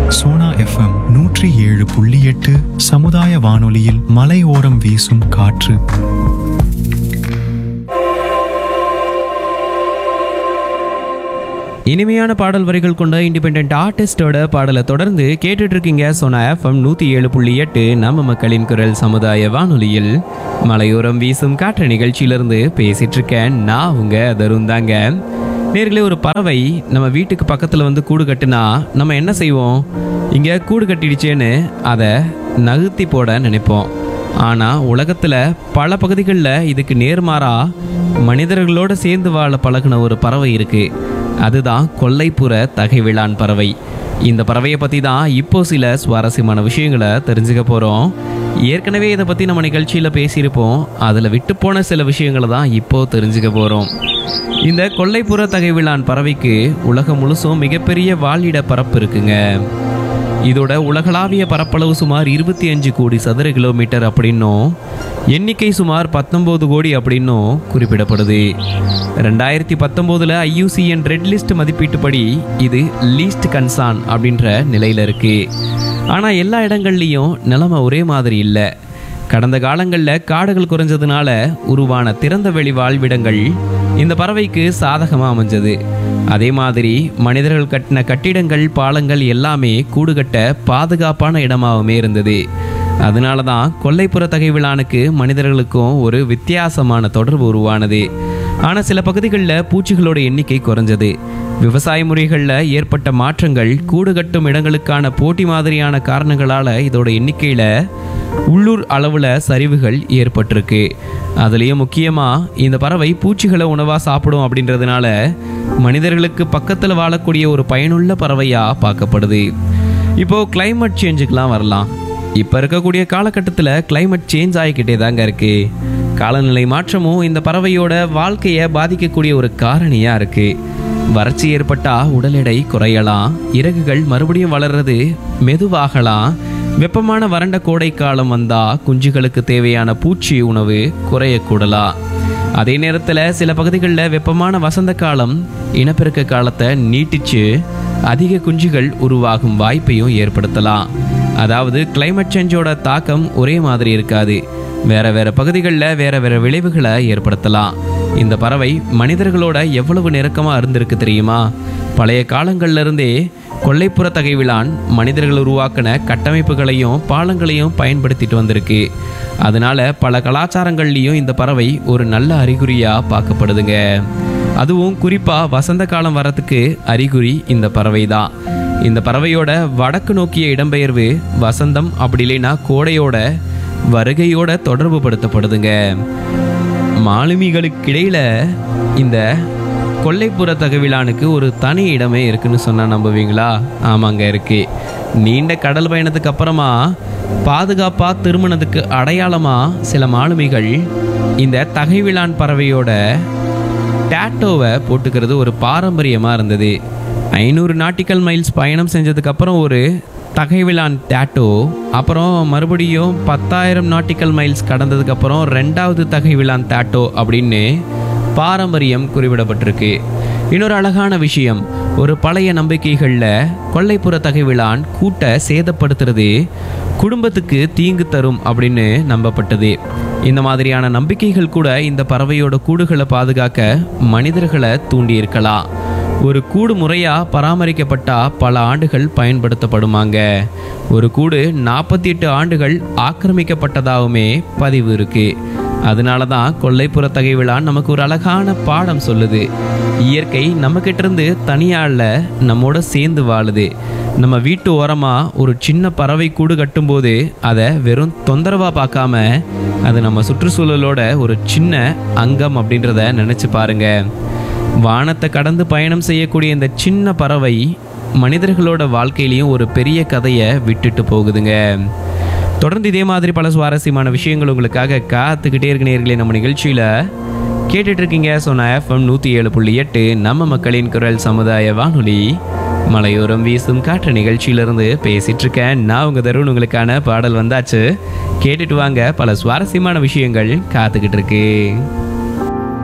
Sona FM 107.8 சமுதாய வானொலியில் மலையோரம் வீசும் காற்று. இனிமையான பாடல் வரிகள் கொண்ட இண்டிபெண்ட் ஆர்டிஸ்டோட பாடலை தொடர்ந்து கேட்டுட்டு இருக்கீங்க. சோனா எஃப்எம் 107.8 நம்ம மக்களின் குரல் சமுதாய வானொலியில் மலையோரம் வீசும் காற்று நிகழ்ச்சியிலிருந்து பேசிட்டு இருக்கேன். நான் உங்க தருண் தாங்க. நேர்களே, ஒரு பறவை நம்ம வீட்டுக்கு பக்கத்தில் வந்து கூடு கட்டுனா நம்ம என்ன செய்வோம்? இங்கே கூடு கட்டிடுச்சேன்னு அதை நகர்த்தி போட நினைப்போம். ஆனால் உலகத்தில் பல பகுதிகளில் இதுக்கு நேர்மாறாக மனிதர்களோடு சேர்ந்து வாழ பழகின ஒரு பறவை இருக்குது. அதுதான் கொல்லைப்புற தகைவிலான் பறவை. இந்த பறவையை பற்றி தான் இப்போ சில சுவாரஸ்யமான விஷயங்களை தெரிஞ்சுக்க போகிறோம். ஏற்கனவே இதை பற்றி நம்ம நிகழ்ச்சியில் பேசியிருப்போம். அதில் விட்டு போன சில விஷயங்களை தான் இப்போது தெரிஞ்சுக்க போகிறோம். இந்த கொல்லைப்புற தகைவிலான் பறவைக்கு உலகம் முழுசும் மிகப்பெரிய வாழிட பரப்பு இருக்குங்க. இதோட உலகளாவிய பரப்பளவு சுமார் 25 கோடி சதுர கிலோமீட்டர் அப்படின்னும் எண்ணிக்கை சுமார் 19 கோடி அப்படின்னும் குறிப்பிடப்படுது. 2019 IUCN ரெட் லிஸ்ட் மதிப்பீட்டுப்படி இது லீஸ்ட் கன்சார்ன் அப்படின்ற நிலையில் இருக்கு. ஆனால் எல்லா இடங்கள்லையும் நிலைமை ஒரே மாதிரி இல்லை. கடந்த காலங்களில் காடுகள் குறைஞ்சதுனால உருவான திறந்த வெளி வாழ்விடங்கள் இந்த பறவைக்கு சாதகமாக அமைஞ்சது. அதே மாதிரி மனிதர்கள் கட்டின கட்டிடங்கள், பாலங்கள் எல்லாமே கூடு கட்ட பாதுகாப்பான இடமாகவுமே இருந்தது. அதனால தான் கொல்லைப்புற தகைவிலானுக்கு மனிதர்களுக்கும் ஒரு வித்தியாசமான தொடர்பு உருவானது. ஆனால் சில பகுதிகளில் பூச்சிகளோட எண்ணிக்கை குறைஞ்சது. விவசாய முறைகளில் ஏற்பட்ட மாற்றங்கள், கூடு கட்டும் இடங்களுக்கான போட்டி மாதிரியான காரணங்களால் இதோட எண்ணிக்கையில் உள்ளூர் அளவில் சரிவுகள் ஏற்பட்டிருக்கு. அதுலேயும் முக்கியமாக இந்த பறவை பூச்சிகளை உணவாக சாப்பிடும் அப்படின்றதுனால மனிதர்களுக்கு பக்கத்தில் வாழக்கூடிய ஒரு பயனுள்ள பறவையாக பார்க்கப்படுது. இப்போது கிளைமேட் சேஞ்சுக்கெலாம் வரலாம். இப்போ இருக்கக்கூடிய காலகட்டத்தில் கிளைமேட் சேஞ்ச் ஆகிக்கிட்டே தாங்க இருக்குது. காலநிலை மாற்றமும் இந்த பறவையோட வாழ்க்கையை பாதிக்கக்கூடிய ஒரு காரணியாக இருக்குது. வறட்சி ஏற்பட்டால் உடல் எடை குறையலாம், இறகுகள் மறுபடியும் வளர்றது மெதுவாகலாம். வெப்பமான வறண்ட கோடை காலம் வந்தால் குஞ்சுகளுக்கு தேவையான பூச்சி உணவு குறையக்கூடலாம். அதே நேரத்தில் சில பகுதிகளில் வெப்பமான வசந்த காலம் இனப்பெருக்க காலத்தை நீட்டிச்சு அதிக குஞ்சுகள் உருவாகும் வாய்ப்பையும் ஏற்படுத்தலாம். அதாவது கிளைமேட் சேஞ்சோட தாக்கம் ஒரே மாதிரி இருக்காது. வேறு பகுதிகளில் வேறு விளைவுகளை ஏற்படுத்தலாம். இந்த பறவை மனிதர்களோட எவ்வளவு நெருக்கமாக இருந்திருக்கு தெரியுமா? பழைய காலங்கள்லேருந்தே கொல்லைப்புற தகைவிலான் மனிதர்கள் உருவாக்கின கட்டமைப்புகளையும் பாலங்களையும் பயன்படுத்திட்டு வந்திருக்கு. அதனால பல கலாச்சாரங்கள்லேயும் இந்த பறவை ஒரு நல்ல அறிகுறியாக பார்க்கப்படுதுங்க. அதுவும் குறிப்பாக வசந்த காலம் வரத்துக்கு அறிகுறி இந்த பறவை தான். இந்த பறவையோட வடக்கு நோக்கிய இடம்பெயர்வு வசந்தம் அப்படி இல்லைன்னா கோடையோட வருகையோட தொடர்பு படுத்தப்படுதுங்க. மாலுமிகளுக்கிடையில இந்த கொல்லைப்புற தகைவிலானுக்கு ஒரு தனி இடமே இருக்குன்னு சொன்னால் நம்புவீங்களா? ஆமாங்க, இருக்கு. நீண்ட கடல் பயணத்துக்கு அப்புறமா பாதுகாப்பாக திருமணத்துக்கு அடையாளமாக சில மாலுமிகள் இந்த தகைவிலான் பறவையோட டேட்டோவை போட்டுக்கிறது ஒரு பாரம்பரியமாக இருந்தது. 500 நாட்டிக்கல் மைல்ஸ் பயணம் செஞ்சதுக்கப்புறம் ஒரு தகைவிலான் டேட்டோ, அப்புறம் மறுபடியும் 10,000 நாட்டிக்கல் மைல்ஸ் கடந்ததுக்கப்புறம் 2வது தகைவிலான் டேட்டோ அப்படின்னு பாரம்பரியம் குறிப்பிடப்பட்டிருக்கு. இன்னொரு அழகான விஷயம், ஒரு பழைய நம்பிக்கைகளில் கொல்லைப்புற தகைவிலான் கூட்டை சேதப்படுத்துறது குடும்பத்துக்கு தீங்கு தரும் அப்படின்னு நம்பப்பட்டது. இந்த மாதிரியான நம்பிக்கைகள் கூட இந்த பறவையோட கூடுகளை பாதுகாக்க மனிதர்களை தூண்டியிருக்கலாம். ஒரு கூடு முறையாக பராமரிக்கப்பட்டால் பல ஆண்டுகள் பயன்படுத்தப்படுமாங்க. ஒரு கூடு 48 ஆண்டுகள் ஆக்கிரமிக்கப்பட்டதாகவுமே பதிவு இருக்குது. அதனால தான் கொல்லைப்புற தகைவிலான் நமக்கு ஒரு அழகான பாடம் சொல்லுது. இயற்கை நம்மக்கிட்ட இருந்து தனியால நம்மோட சேர்ந்து வாழுது. நம்ம வீட்டு ஓரமாக ஒரு சின்ன பறவை கூடு கட்டும்போது அதை வெறும் தொந்தரவாக பார்க்காம அது நம்ம சுற்றுச்சூழலோட ஒரு சின்ன அங்கம் அப்படின்றத நினச்சி பாருங்க. வானத்தை கடந்து பயணம் செய்யக்கூடிய இந்த சின்ன பறவை மனிதர்களோட வாழ்க்கையிலையும் ஒரு பெரிய கதையை விட்டுட்டு போகுதுங்க. தொடர்ந்து இதே மாதிரி பல சுவாரஸ்யமான விஷயங்கள் உங்களுக்காக காத்துக்கிட்டே இருக்க நேயர்களே நம்ம நிகழ்ச்சியில் கேட்டுட்டு இருக்கீங்க. சோனா எஃப்எம் 107.8 நம்ம மக்களின் குரல் சமுதாய வானொலி மலையோரம் வீசும் காற்று நிகழ்ச்சியிலிருந்து பேசிட்டு இருக்கேன். நான் உங்க தருண். உங்களுக்கான பாடல் வந்தாச்சு, கேட்டுட்டு வாங்க. பல சுவாரஸ்யமான விஷயங்கள் காத்துக்கிட்டு இருக்கு.